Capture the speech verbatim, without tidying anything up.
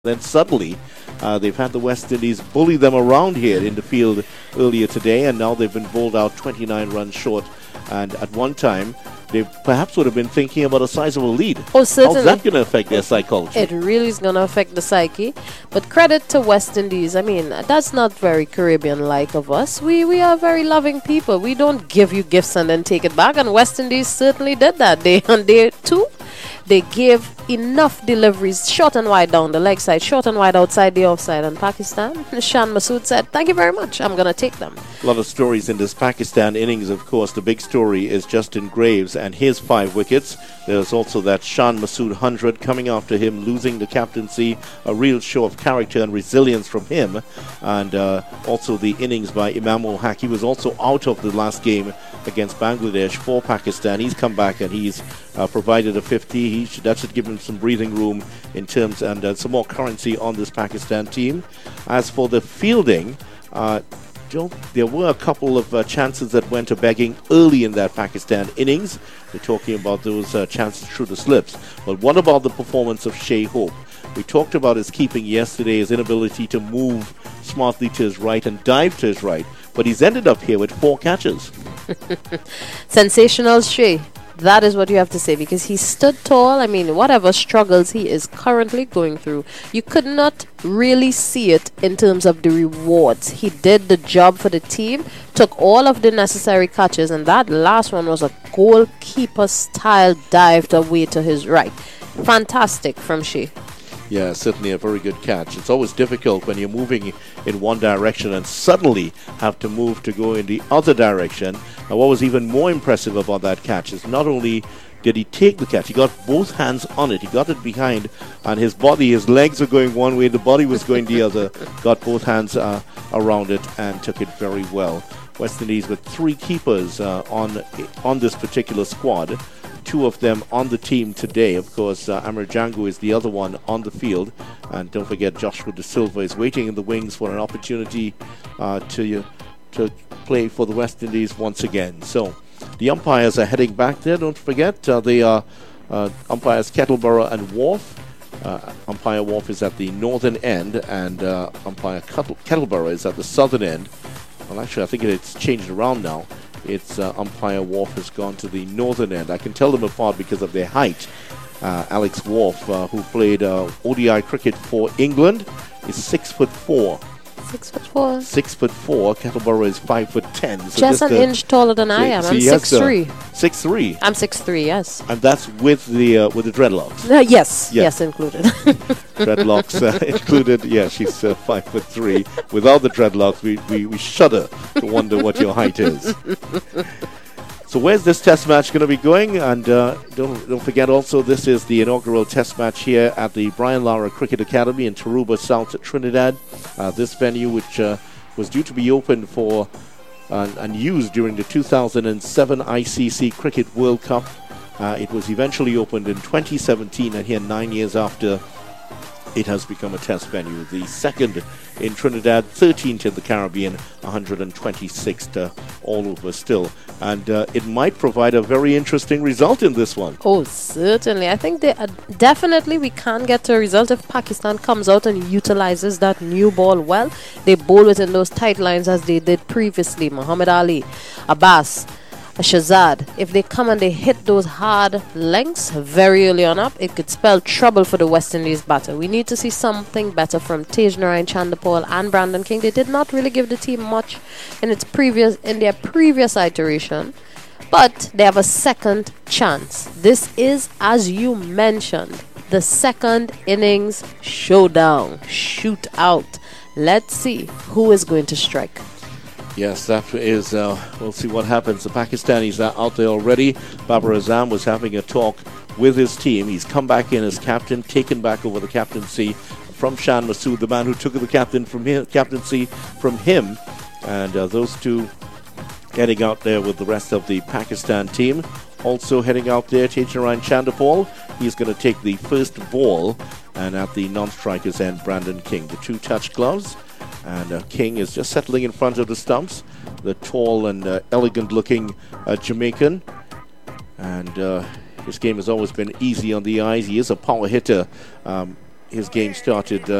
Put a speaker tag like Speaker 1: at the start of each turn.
Speaker 1: Then suddenly, uh, they've had the West Indies bully them around here in the field earlier today, and now they've been bowled out twenty-nine runs short. And at one time, they perhaps would have been thinking about a sizable lead.
Speaker 2: Oh, certainly.
Speaker 1: How's that going to affect their psychology?
Speaker 2: It really is going to affect the psyche. But credit to West Indies. I mean, that's not very Caribbean-like of us. We we are very loving people. We don't give you gifts and then take it back. And West Indies certainly did that. Day on day two, they gave enough deliveries, short and wide down the leg side, short and wide outside the offside. And Pakistan, Shan Masood said, thank you very much. I'm going to take them.
Speaker 1: A lot of stories in this Pakistan innings, of course. The big story is Justin Graves and his five wickets. There's also that Shan Masood one hundred coming after him, losing the captaincy. A real show of character and resilience from him. And uh, also the innings by Imam ul Haq. He was also out of the last game against Bangladesh for Pakistan. He's come back and he's uh, provided a fifty. He should, that should give him some breathing room in terms and uh, some more currency on this Pakistan team. As for the fielding, uh, Don't, there were a couple of uh, chances that went to begging early in that Pakistan innings. We're talking about those uh, chances through the slips. But what about the performance of Shai Hope? We talked about his keeping yesterday, his inability to move smartly to his right and dive to his right. But he's ended up here with four catches.
Speaker 2: Sensational Shai. That is what you have to say, because he stood tall. I mean, whatever struggles he is currently going through, you could not really see it in terms of the rewards. He did the job for the team, took all of the necessary catches, and that last one was a goalkeeper-style dive away to his right. Fantastic from Shai.
Speaker 1: Yeah, certainly a very good catch. It's always difficult when you're moving in one direction and suddenly have to move to go in the other direction. And what was even more impressive about that catch is not only did he take the catch, he got both hands on it. He got it behind, and his body, his legs were going one way, the body was going the other. Got both hands uh, around it and took it very well. West Indies with three keepers uh, on on this particular squad. Two of them on the team today. Of course, uh, Amir Jangu is the other one on the field. And don't forget, Joshua De Silva is waiting in the wings for an opportunity uh, to, to play for the West Indies once again. So the umpires are heading back there. Don't forget, uh, they are uh, umpires Kettleborough and Wharf. Uh, umpire Wharf is at the northern end, and uh, umpire Kettle- Kettleborough is at the southern end. Well, actually, I think it's changed around now. It's uh, umpire Wharf has gone to the northern end. I can tell them apart because of their height. Uh, Alex Wharf, uh, who played uh, O D I cricket for England, is six foot four.
Speaker 2: Six foot four.
Speaker 1: Six foot four. Kettleborough is five foot ten.
Speaker 2: So just an uh, inch taller than I am. I'm six three.
Speaker 1: Six three.
Speaker 2: I'm six three. Yes.
Speaker 1: And that's with the uh, with the dreadlocks.
Speaker 2: Uh, yes, yes, yes, included.
Speaker 1: Dreadlocks uh, included. Yeah, she's uh, five foot three. Without the dreadlocks, we, we we shudder to wonder what your height is. So where's this test match going to be going? And uh, don't don't forget also, this is the inaugural test match here at the Brian Lara Cricket Academy in Tarouba, South Trinidad. Uh, this venue, which uh, was due to be opened for uh, and used during the two thousand seven I C C Cricket World Cup. Uh, it was eventually opened in twenty seventeen, and here nine years after, it has become a test venue. The second in Trinidad, thirteenth in the Caribbean, one hundred twenty-sixth uh, all over still. And uh, it might provide a very interesting result in this one.
Speaker 2: Oh, certainly. I think they uh, definitely we can get a result if Pakistan comes out and utilizes that new ball well. They bowl within those tight lines as they did previously. Muhammad Ali, Abbas, Shazad, if they come and they hit those hard lengths very early on up, it could spell trouble for the West Indies batter. We need to see something better from Tej Narain Chanderpaul and Brandon King. They did not really give the team much in its previous in their previous iteration, but they have a second chance. This is, as you mentioned, the second innings showdown, shootout. Let's see who is going to strike.
Speaker 1: Yes, that is, uh, we'll see what happens. The Pakistanis are out there already. Babar Azam was having a talk with his team. He's come back in as captain, taken back over the captaincy from Shan Masood, the man who took the captain from him, captaincy from him. And uh, those two heading out there with the rest of the Pakistan team. Also heading out there, Tej Narain Chanderpaul. He's going to take the first ball. And at the non-strikers end, Brandon King. The two touch gloves. And uh, King is just settling in front of the stumps, the tall and uh, elegant-looking uh, Jamaican. And uh, his game has always been easy on the eyes. He is a power hitter. Um, his game started uh,